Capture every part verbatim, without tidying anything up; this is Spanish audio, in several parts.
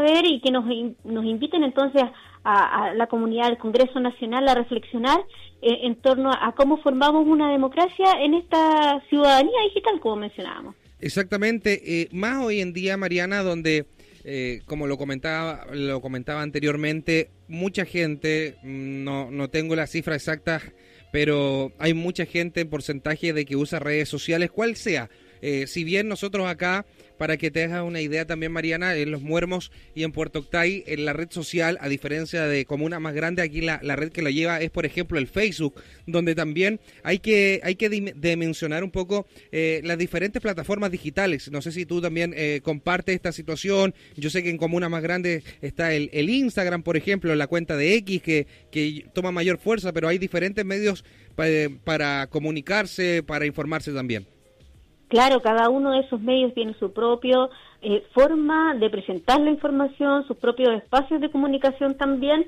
ver y que nos, nos inviten entonces a, a la comunidad del Congreso Nacional a reflexionar eh, en torno a cómo formamos una democracia en esta ciudadanía digital, como mencionábamos. Exactamente, eh, más hoy en día, Mariana, donde, eh, como lo comentaba lo comentaba anteriormente, mucha gente, no, no tengo la cifra exacta, pero hay mucha gente en porcentaje de que usa redes sociales, cual sea. Eh, si bien nosotros acá, para que te hagas una idea también, Mariana, en Los Muermos y en Puerto Octay, en la red social, a diferencia de comunas más grandes, aquí la, la red que lo lleva es, por ejemplo, el Facebook, donde también hay que hay que dimensionar un poco eh, las diferentes plataformas digitales. No sé si tú también eh, compartes esta situación. Yo sé que en comunas más grandes está el, el Instagram, por ejemplo, la cuenta de X, que, que toma mayor fuerza, pero hay diferentes medios pa, para comunicarse, para informarse también. Claro, cada uno de esos medios tiene su propia eh, forma de presentar la información, sus propios espacios de comunicación también.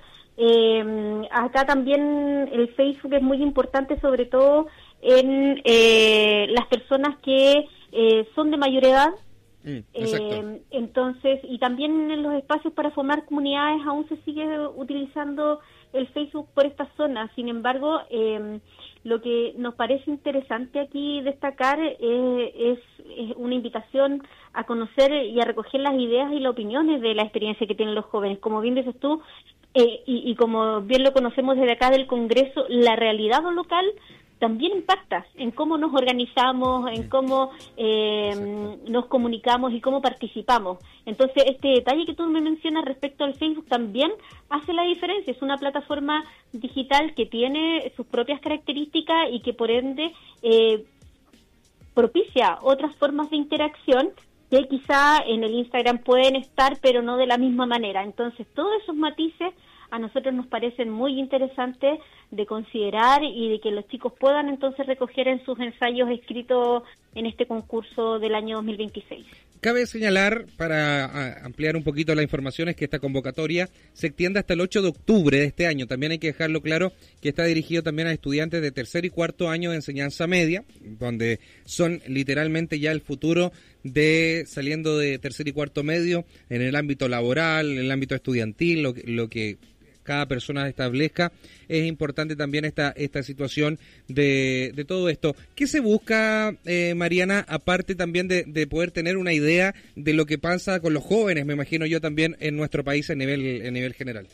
Eh, acá también el Facebook es muy importante, sobre todo en eh, las personas que eh, son de mayor edad. Mm, eh, entonces, y también en los espacios para formar comunidades aún se sigue utilizando el Facebook por esta zona. Sin embargo, eh, lo que nos parece interesante aquí destacar eh, es, es una invitación a conocer y a recoger las ideas y las opiniones de la experiencia que tienen los jóvenes. Como bien dices tú, eh, y, y como bien lo conocemos desde acá del Congreso, la realidad local también impacta en cómo nos organizamos, en cómo eh, nos comunicamos y cómo participamos. Entonces, este detalle que tú me mencionas respecto al Facebook también hace la diferencia. Es una plataforma digital que tiene sus propias características y que, por ende, eh, propicia otras formas de interacción que quizá en el Instagram pueden estar, pero no de la misma manera. Entonces, todos esos matices a nosotros nos parecen muy interesantes de considerar y de que los chicos puedan entonces recoger en sus ensayos escritos en este concurso del año dos mil veintiséis. Cabe señalar, para ampliar un poquito la información, es que esta convocatoria se extiende hasta el ocho de octubre de este año. También hay que dejarlo claro que está dirigido también a estudiantes de tercer y cuarto año de enseñanza media, donde son literalmente ya el futuro de saliendo de tercer y cuarto medio en el ámbito laboral, en el ámbito estudiantil, lo, lo que cada persona establezca. Es importante también esta esta situación de, de todo esto. ¿Qué se busca, eh, Mariana, aparte también de, de poder tener una idea de lo que pasa con los jóvenes, me imagino yo también en nuestro país a nivel, a nivel general?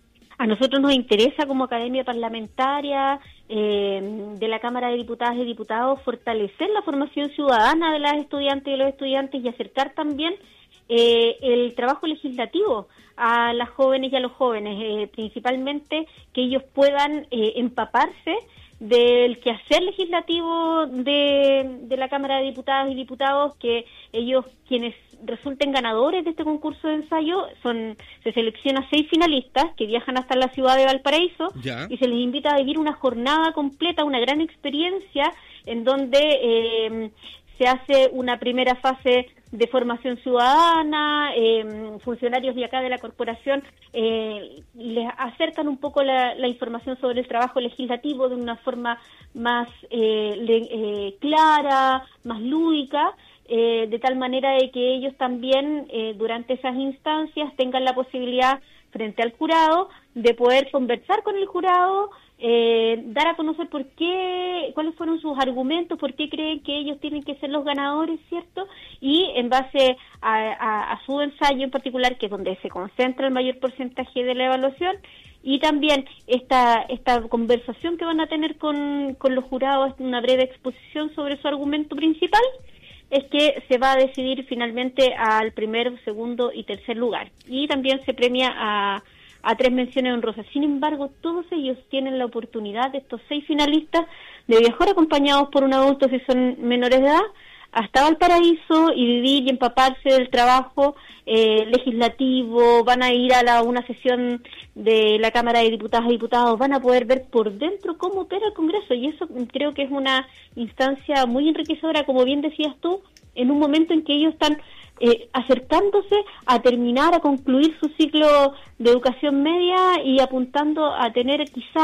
A nosotros nos interesa como Academia Parlamentaria eh, de la Cámara de Diputadas y Diputados fortalecer la formación ciudadana de las estudiantes y de los estudiantes y acercar también eh, el trabajo legislativo a las jóvenes y a los jóvenes, eh, principalmente que ellos puedan eh, empaparse del quehacer legislativo de, de la Cámara de Diputadas y Diputados, que ellos, quienes resulten ganadores de este concurso de ensayo, son se selecciona seis finalistas que viajan hasta la ciudad de Valparaíso. Ya. Y se les invita a vivir una jornada completa, una gran experiencia, en donde eh, se hace una primera fase de formación ciudadana, eh, funcionarios de acá de la corporación eh, les acercan un poco la, la información sobre el trabajo legislativo de una forma más eh, le, eh, clara, más lúdica, eh, de tal manera de que ellos también eh, durante esas instancias tengan la posibilidad frente al jurado de poder conversar con el jurado, Eh, dar a conocer por qué, cuáles fueron sus argumentos, por qué creen que ellos tienen que ser los ganadores, ¿cierto? Y en base a, a, a su ensayo en particular, que es donde se concentra el mayor porcentaje de la evaluación, y también esta esta conversación que van a tener con, con los jurados, una breve exposición sobre su argumento principal, es que se va a decidir finalmente al primer, segundo y tercer lugar. Y también se premia a a tres menciones honrosas. Sin embargo, todos ellos tienen la oportunidad, de estos seis finalistas, de viajar acompañados por un adulto si son menores de edad, hasta Valparaíso y vivir y empaparse del trabajo eh, legislativo. Van a ir a la, una sesión de la Cámara de Diputadas y Diputados, van a poder ver por dentro cómo opera el Congreso, y eso creo que es una instancia muy enriquecedora, como bien decías tú, en un momento en que ellos están Eh, acercándose a terminar, a concluir su ciclo de educación media y apuntando a tener quizá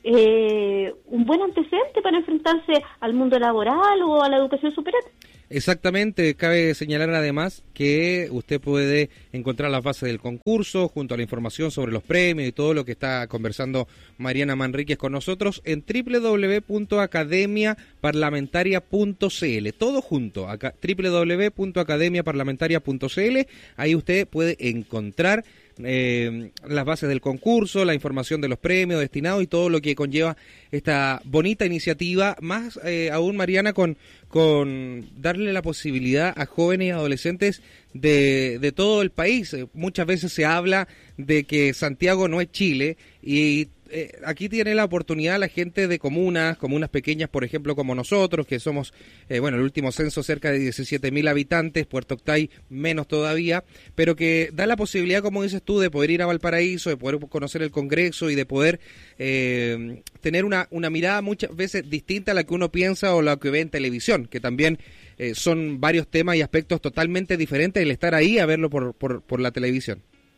eh, un buen antecedente para enfrentarse al mundo laboral o a la educación superior. Exactamente, cabe señalar además que usted puede encontrar las bases del concurso junto a la información sobre los premios y todo lo que está conversando Mariana Manríquez con nosotros en doble u doble u doble u punto academia parlamentaria punto c l, todo junto, acá, doble u doble u doble u punto academia parlamentaria punto c l, ahí usted puede encontrar Eh, las bases del concurso, la información de los premios destinados y todo lo que conlleva esta bonita iniciativa, más eh, aún, Mariana, con, con darle la posibilidad a jóvenes y adolescentes de, de todo el país. Eh, muchas veces se habla de que Santiago no es Chile y eh, aquí tiene la oportunidad la gente de comunas, comunas pequeñas, por ejemplo, como nosotros, que somos, eh, bueno, el último censo cerca de diecisiete mil habitantes, Puerto Octay menos todavía, pero que da la posibilidad, como dices tú, de poder ir a Valparaíso, de poder conocer el Congreso y de poder eh, tener una, una mirada muchas veces distinta a la que uno piensa o la que ve en televisión, que también eh, son varios temas y aspectos totalmente diferentes el estar ahí a verlo por, por, por la televisión.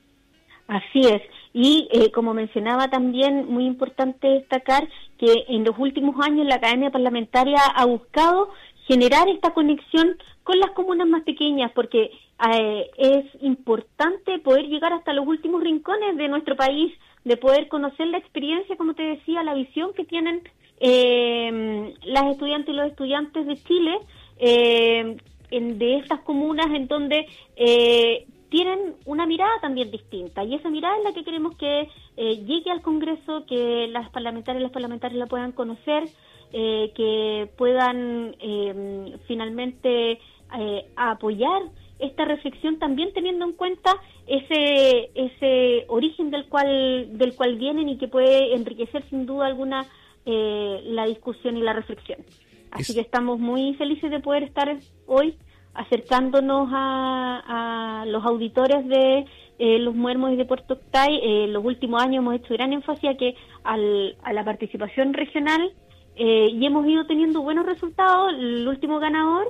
Así es, y eh, como mencionaba también, muy importante destacar que en los últimos años la Academia Parlamentaria ha buscado generar esta conexión con las comunas más pequeñas, porque eh, es importante poder llegar hasta los últimos rincones de nuestro país, de poder conocer la experiencia, como te decía, la visión que tienen eh, las estudiantes y los estudiantes de Chile, eh, en, de estas comunas en donde eh, tienen una mirada también distinta, y esa mirada es la que queremos que eh, llegue al Congreso, que las parlamentarias y los parlamentarios la puedan conocer, eh, que puedan eh, finalmente eh, apoyar esta reflexión, también teniendo en cuenta ese ese origen del cual del cual vienen y que puede enriquecer sin duda alguna eh, la discusión y la reflexión. Así es... que estamos muy felices de poder estar hoy acercándonos a, a los auditores de eh, Los Muermos y de Puerto Octay. Eh, los últimos años hemos hecho gran énfasis a, que al, a la participación regional eh, y hemos ido teniendo buenos resultados. El último ganador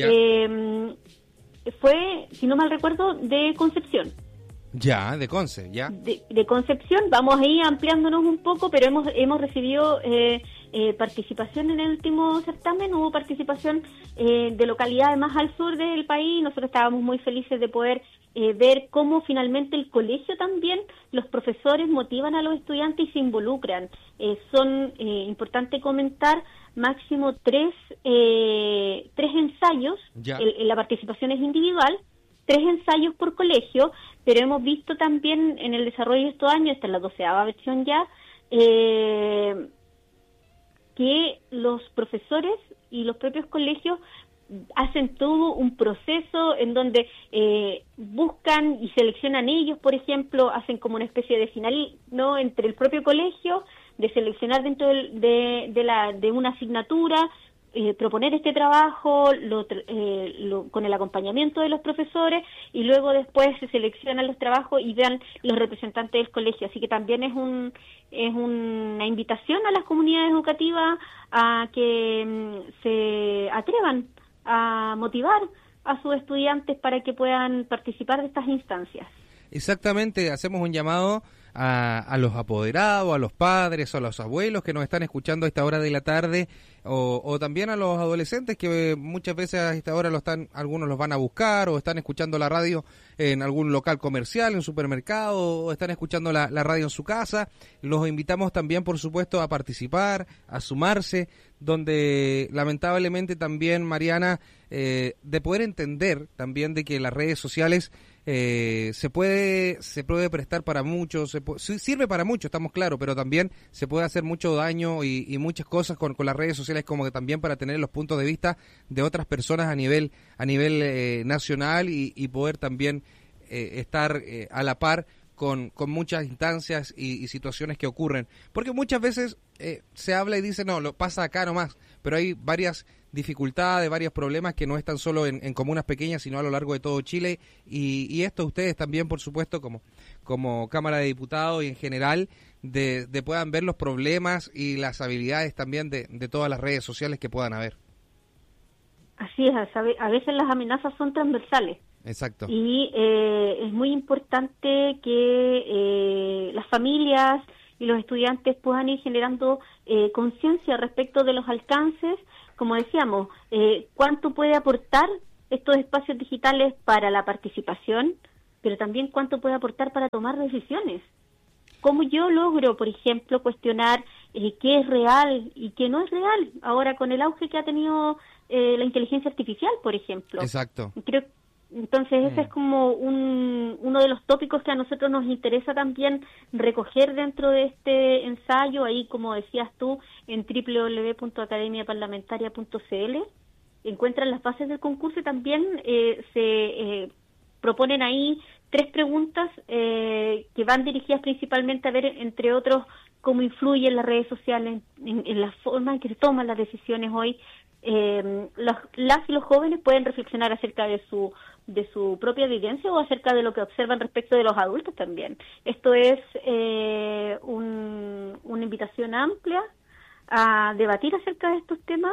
eh, fue, si no mal recuerdo, de Concepción. Ya, de Conce, ya. De, de Concepción, vamos ahí ampliándonos un poco, pero hemos hemos recibido eh, eh, participación en el último certamen, hubo participación eh, de localidades más al sur del país. Nosotros estábamos muy felices de poder eh, ver cómo finalmente el colegio también, los profesores motivan a los estudiantes y se involucran. Eh, son, eh, importante comentar, máximo tres, eh, tres ensayos, el, la participación es individual, tres ensayos por colegio, pero hemos visto también en el desarrollo de estos años, esta es la doceava versión ya, eh, que los profesores y los propios colegios hacen todo un proceso en donde eh, buscan y seleccionan ellos, por ejemplo, hacen como una especie de final, ¿no?, entre el propio colegio, de seleccionar dentro de, de, de, la, de una asignatura, Eh, proponer este trabajo lo, eh, lo, con el acompañamiento de los profesores, y luego después se seleccionan los trabajos y vean los representantes del colegio. Así que también es un es una invitación a las comunidades educativas a que mm, se atrevan a motivar a sus estudiantes para que puedan participar de estas instancias. Exactamente, hacemos un llamado a, a los apoderados, a los padres, a los abuelos que nos están escuchando a esta hora de la tarde, o, o también a los adolescentes que muchas veces a esta hora lo están, algunos los van a buscar o están escuchando la radio en algún local comercial, en un supermercado, o están escuchando la, la radio en su casa. Los invitamos también, por supuesto, a participar, a sumarse, donde lamentablemente también, Mariana, eh, de poder entender también de que las redes sociales Eh, se puede se puede prestar para mucho, se puede, sirve para mucho, estamos claros, pero también se puede hacer mucho daño y, y muchas cosas con, con las redes sociales, como que también para tener los puntos de vista de otras personas a nivel a nivel eh, nacional y, y poder también eh, estar eh, a la par con, con muchas instancias y, y situaciones que ocurren, porque muchas veces eh, se habla y dice, no, lo pasa acá nomás, pero hay varias dificultades, varios problemas que no están solo en, en comunas pequeñas, sino a lo largo de todo Chile, y, y esto ustedes también, por supuesto, como, como Cámara de Diputados y en general, de, de puedan ver los problemas y las habilidades también de, de todas las redes sociales que puedan haber. Así es, a veces las amenazas son transversales. Exacto. Y eh, es muy importante que eh, las familias y los estudiantes puedan ir generando eh, conciencia respecto de los alcances, como decíamos, eh, cuánto puede aportar estos espacios digitales para la participación, pero también cuánto puede aportar para tomar decisiones. ¿Cómo yo logro, por ejemplo, cuestionar eh, qué es real y qué no es real? Ahora con el auge que ha tenido eh, la inteligencia artificial, por ejemplo. Exacto. Creo, entonces, ese mm. es como un, uno de los tópicos que a nosotros nos interesa también recoger dentro de este ensayo, ahí como decías tú, en doble u doble u doble u punto academia parlamentaria punto c l. Encuentran las bases del concurso y también eh, se eh, proponen ahí tres preguntas eh, que van dirigidas principalmente a ver, entre otros, cómo influyen las redes sociales en, en la forma en que se toman las decisiones hoy. Eh, los, las y los jóvenes pueden reflexionar acerca de su de su propia vivencia o acerca de lo que observan respecto de los adultos también. Esto es eh, un, una invitación amplia a debatir acerca de estos temas,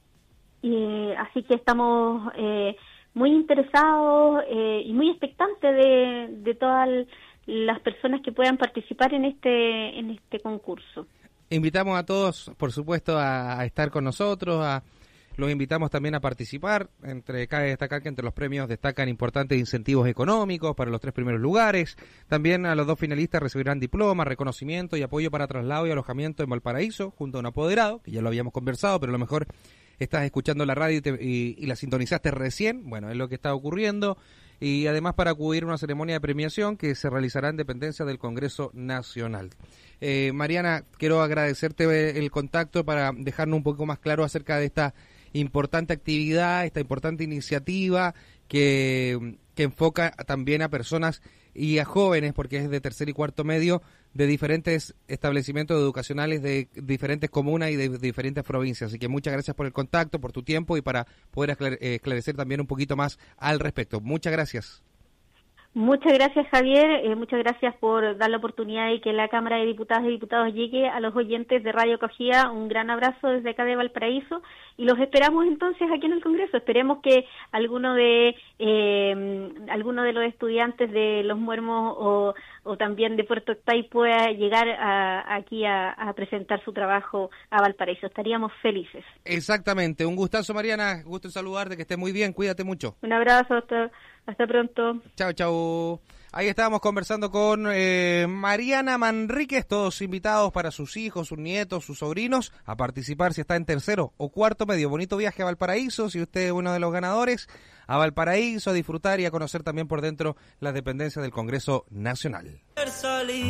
y así que estamos eh, muy interesados eh, y muy expectantes de, de todas las personas que puedan participar en este en este concurso. Invitamos a todos, por supuesto, a, a estar con nosotros, a los invitamos también a participar. Entre cabe destacar que entre los premios destacan importantes incentivos económicos para los tres primeros lugares. También a los dos finalistas recibirán diploma, reconocimiento y apoyo para traslado y alojamiento en Valparaíso, junto a un apoderado, que ya lo habíamos conversado, pero a lo mejor estás escuchando la radio y, te, y, y la sintonizaste recién. Bueno, es lo que está ocurriendo. Y además para acudir a una ceremonia de premiación que se realizará en dependencia del Congreso Nacional. Eh, Mariana, quiero agradecerte el contacto para dejarnos un poco más claro acerca de esta importante actividad, esta importante iniciativa que, que enfoca también a personas y a jóvenes, porque es de tercer y cuarto medio, de diferentes establecimientos educacionales de diferentes comunas y de diferentes provincias. Así que muchas gracias por el contacto, por tu tiempo y para poder esclarecer también un poquito más al respecto. Muchas gracias. Muchas gracias, Javier. Eh, muchas gracias por dar la oportunidad y que la Cámara de Diputadas y Diputados llegue a los oyentes de Radio Acogida. Un gran abrazo desde acá de Valparaíso y los esperamos entonces aquí en el Congreso. Esperemos que alguno de eh, alguno de los estudiantes de Los Muermos o, o también de Puerto Octay pueda llegar a, aquí a, a presentar su trabajo a Valparaíso. Estaríamos felices. Exactamente. Un gustazo, Mariana. Gusto en saludarte. Que estés muy bien. Cuídate mucho. Un abrazo. Hasta Hasta pronto. Chao, chao. Ahí estábamos conversando con eh, Mariana Manríquez, todos invitados para sus hijos, sus nietos, sus sobrinos, a participar si está en tercero o cuarto medio. Bonito viaje a Valparaíso, si usted es uno de los ganadores, a Valparaíso, a disfrutar y a conocer también por dentro las dependencias del Congreso Nacional.